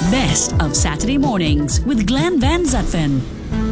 best of Saturday mornings with Glenn Van Zutphen.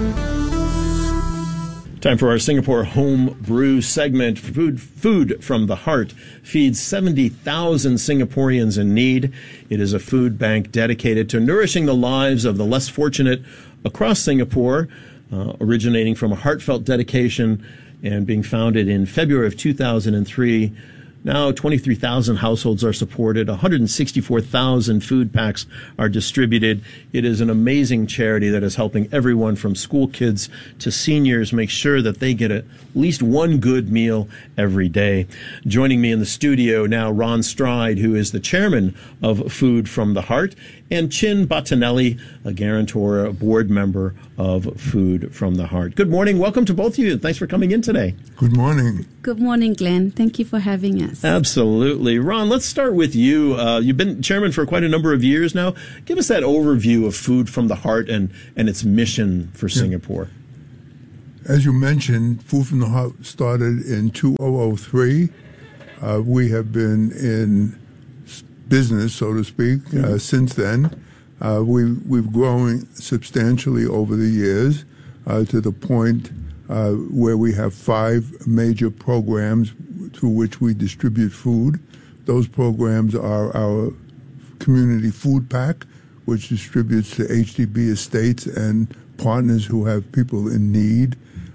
Time for our Singapore Home Brew segment. Food from the Heart feeds 70,000 Singaporeans in need. It is a food bank dedicated to nourishing the lives of the less fortunate across Singapore, originating from a heartfelt dedication and being founded in February of 2003. Now 23,000 households are supported, 164,000 food packs are distributed. It is an amazing charity that is helping everyone from school kids to seniors make sure that they get at least one good meal every day. Joining me in the studio now, Ron Stride, who is the chairman of Food from the Heart, and Chin Bottinelli, a guarantor, a board member of Food from the Heart. Good morning. Welcome to both of you. Thanks for coming in today. Good morning. Good morning, Glenn. Thank you for having us. Absolutely. Ron, let's start with you. You've been chairman for quite a number of years now. Give us that overview of Food from the Heart and its mission for Singapore. As you mentioned, Food from the Heart started in 2003. We have been in business, so to speak, since then. We've grown substantially over the years to the point where we have 5 major programs through which we distribute food. Those programs are our community food pack, which distributes to HDB estates and partners who have people in need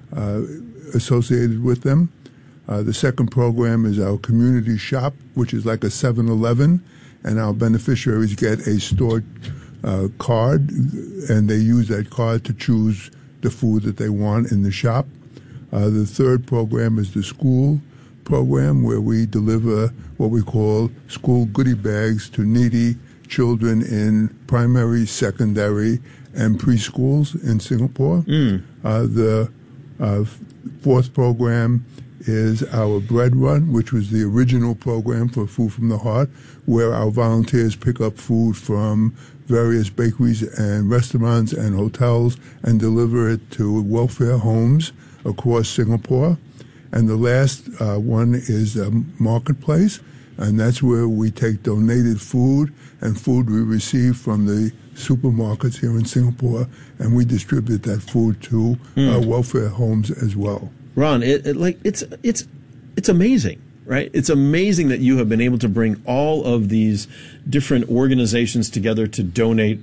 associated with them. The second program is our community shop, which is like a 7-Eleven, and our beneficiaries get a stored card, and they use that card to choose the food that they want in the shop. The third program is the school program, where we deliver what we call school goodie bags to needy children in primary, secondary, and preschools in Singapore. The fourth program is our bread run, which was the original program for Food from the Heart, where our volunteers pick up food from various bakeries and restaurants and hotels and deliver it to welfare homes across Singapore. And the last one is a marketplace, and that's where we take donated food and food we receive from the supermarkets here in Singapore, and we distribute that food to welfare homes as well. Ron, it's amazing, right? It's amazing that you have been able to bring all of these different organizations together to donate,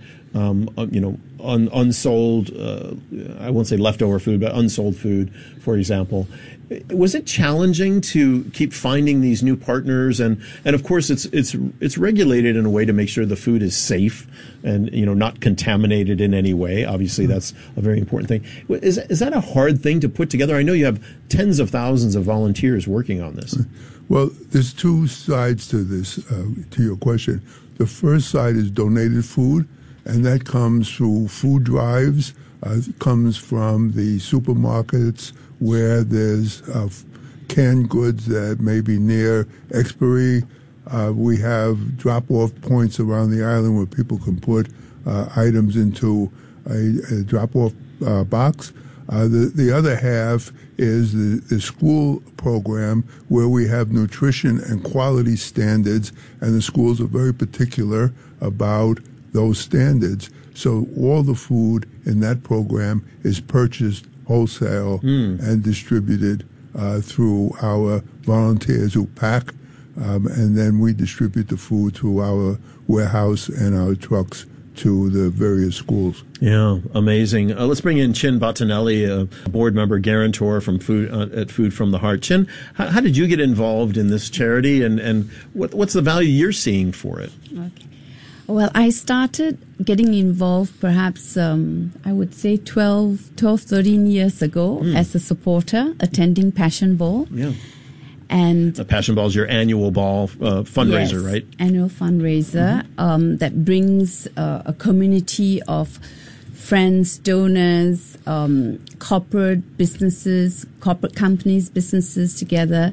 unsold, I won't say leftover food, but unsold food, for example. Was it challenging to keep finding these new partners? And of course, it's regulated in a way to make sure the food is safe and, not contaminated in any way. Obviously, that's a very important thing. Is that a hard thing to put together? I know you have tens of thousands of volunteers working on this. Well, there's two sides to this, to your question. The first side is donated food, and that comes through food drives. It comes from the supermarkets where there's canned goods that may be near expiry. We have drop-off points around the island where people can put items into a drop-off box. The other half is the school program, where we have nutrition and quality standards, and the schools are very particular about those standards. So all the food in that program is purchased wholesale and distributed through our volunteers who pack, and then we distribute the food through our warehouse and our trucks to the various schools. Yeah, amazing. Let's bring in Chin Bottinelli, a board member, guarantor from at Food from the Heart. Chin, how did you get involved in this charity, and what's the value you're seeing for it? Okay. Well, I started getting involved perhaps, I would say 12, 13 years ago as a supporter, attending Passion Ball. Yeah. And the Passion Ball is your annual ball fundraiser, yes, right? Annual fundraiser that brings a community of friends, donors, corporate businesses, corporate companies, businesses together,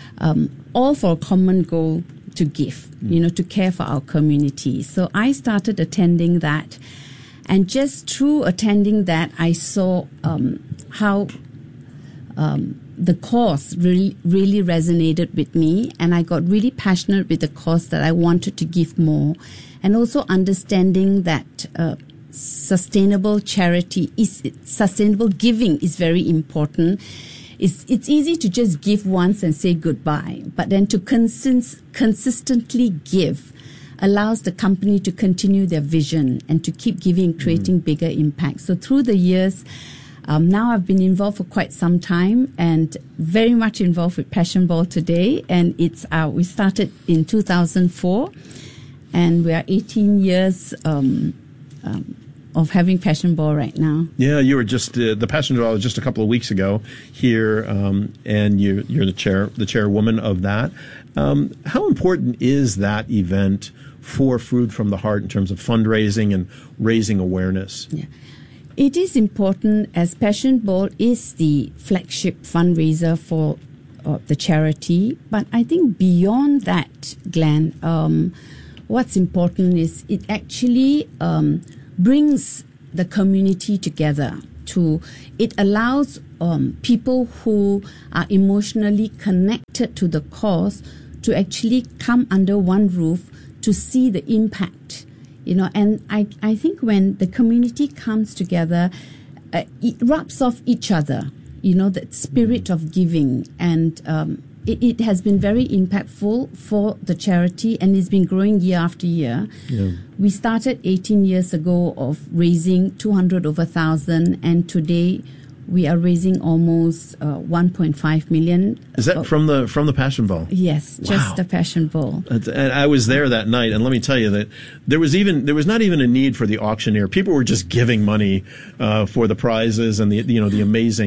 all for a common goal to give, to care for our community. So I started attending that, and just through attending that, I saw how the cause really resonated with me, and I got really passionate with the cause that I wanted to give more, and also understanding that sustainable giving is very important. It's easy to just give once and say goodbye, but then to consistently give allows the company to continue their vision and to keep giving, creating bigger impact. So through the years, now I've been involved for quite some time and very much involved with Passion Ball today. And we started in 2004, and we are 18 years of having Passion Ball right now. Yeah, you were just the Passion Ball was just a couple of weeks ago here, and you're the chairwoman of that. How important is that event for Food from the Heart in terms of fundraising and raising awareness? Yeah. It is important, as Passion Ball is the flagship fundraiser for the charity. But I think beyond that, Glenn, what's important is it actually brings the community together. It allows people who are emotionally connected to the cause to actually come under one roof to see the impact. And I think when the community comes together, it rubs off each other, that spirit of giving. And it has been very impactful for the charity, and it's been growing year after year. Yeah. We started 18 years ago of raising 200 over 1,000, and today we are raising almost 1.5 million. Is that from the Passion Ball? Yes, just wow. The Passion Ball. And I was there that night, and let me tell you that there was not even a need for the auctioneer. People were just giving money for the prizes and the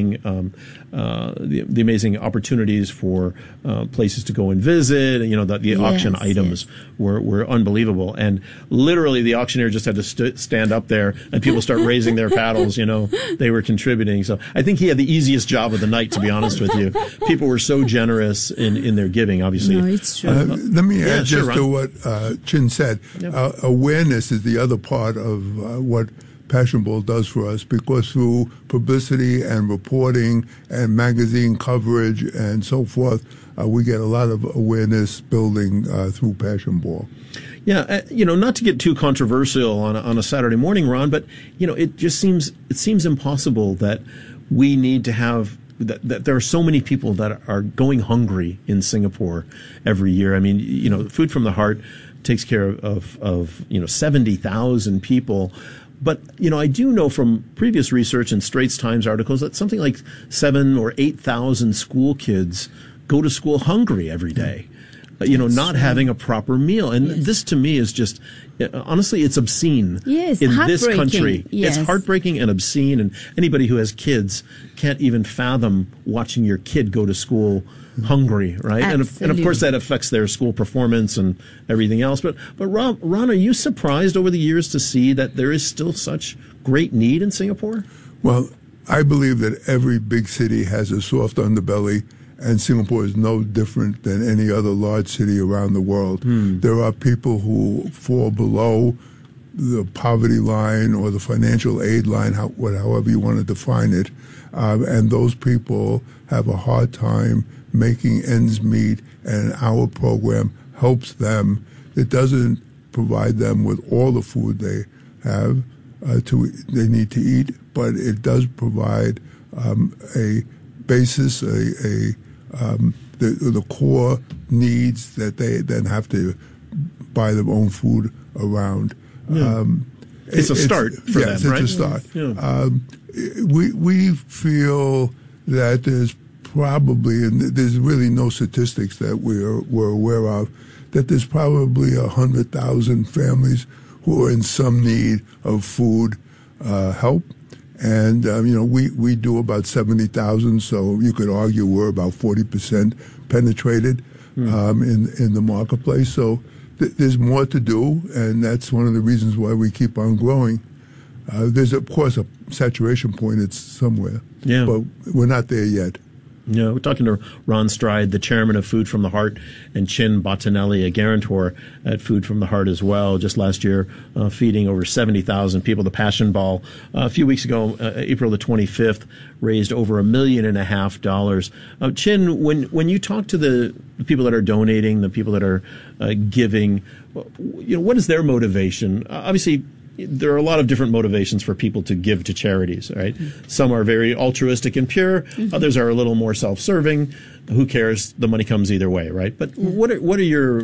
amazing opportunities for places to go and visit. The auction items were unbelievable, and literally the auctioneer just had to stand up there, and people start raising their paddles. They were contributing. So I think he had the easiest job of the night, to be honest with you. People were so generous in their giving, obviously. No, it's true. Let me add to what Chin said. Yep. Awareness is the other part of what Passion Ball does for us, because through publicity and reporting and magazine coverage and so forth, we get a lot of awareness building through Passion Ball. Yeah, not to get too controversial on a Saturday morning, Ron, but it seems impossible that we need to have that there are so many people that are going hungry in Singapore every year. I mean, Food from the Heart takes care of 70,000 people. But, I do know from previous research and Straits Times articles that something like 7,000 or 8,000 school kids go to school hungry every day. Not having a proper meal. And this to me is just, honestly, it's obscene in this country. Yes. It's heartbreaking and obscene. And anybody who has kids can't even fathom watching your kid go to school hungry, right? And of course that affects their school performance and everything else. But Ron, are you surprised over the years to see that there is still such great need in Singapore? Well, I believe that every big city has a soft underbelly, and Singapore is no different than any other large city around the world. There are people who fall below the poverty line or the financial aid line, however you want to define it, and those people have a hard time making ends meet, and our program helps them. It doesn't provide them with all the food they have they need to eat, but it does provide a basis, the core needs that they then have to buy their own food around. Yeah. It's a start for them, right? Yes, it's a start. Yeah. We feel that there's probably, and there's really no statistics that we're aware of, that there's probably 100,000 families who are in some need of food help. And, we do about 70,000, so you could argue we're about 40% penetrated in the marketplace. So there's more to do, and that's one of the reasons why we keep on growing. There's, of course, a saturation point. It's somewhere, but we're not there yet. Yeah, we're talking to Ron Stride, the chairman of Food from the Heart, and Chin Bottinelli, a guarantor at Food from the Heart as well. Just last year, feeding over 70,000 people. The Passion Ball, a few weeks ago, April the 25th, raised over $1.5 million. Chin, when you talk to the people that are donating, the people that are giving, what is their motivation? Obviously, there are a lot of different motivations for people to give to charities, right? Mm-hmm. Some are very altruistic and pure. Mm-hmm. Others are a little more self-serving. Who cares? The money comes either way, right? But what are your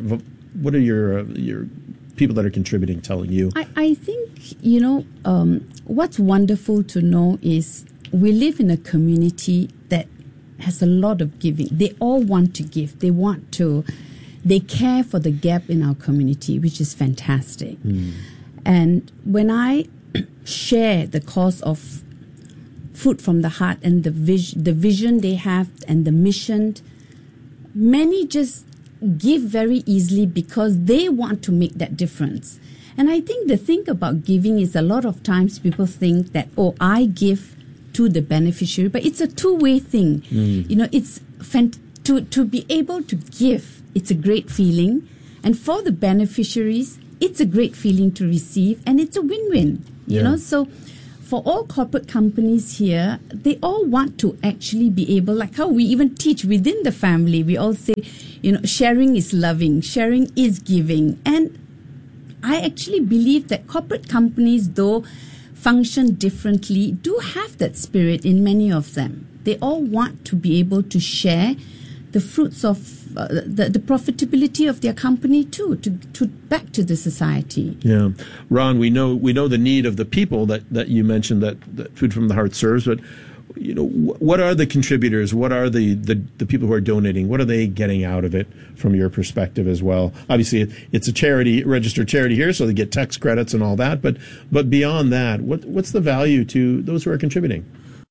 people that are contributing telling you? I think, what's wonderful to know is we live in a community that has a lot of giving. They all want to give. They care for the gap in our community, which is fantastic. Mm. And when I share the cause of Food from the Heart and the vision they have and the mission, many just give very easily because they want to make that difference. And I think the thing about giving is a lot of times people think that, I give to the beneficiary, but it's a two-way thing. Mm. It's to be able to give, it's a great feeling. And for the beneficiaries, it's a great feeling to receive, and it's a win-win, you know. So for all corporate companies here, they all want to actually be able, like how we even teach within the family, we all say, sharing is loving, sharing is giving. And I actually believe that corporate companies, though function differently, do have that spirit in many of them. They all want to be able to share the fruits of the profitability of their company too, to back to the society. Yeah, Ron, we know the need of the people that you mentioned that Food from the Heart serves, but what are the contributors? What are the people who are donating? What are they getting out of it from your perspective as well? Obviously, it's a charity, registered charity here, so they get tax credits and all that. But beyond that, what's the value to those who are contributing?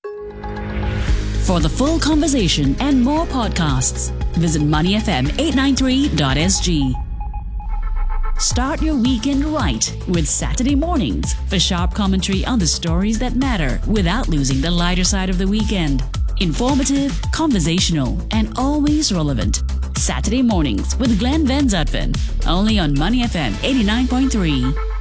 For the full conversation and more podcasts, visit moneyfm893.sg. Start your weekend right with Saturday mornings for sharp commentary on the stories that matter without losing the lighter side of the weekend. Informative, conversational, and always relevant. Saturday mornings with Glenn Van Zutphen, only on Money FM 89.3.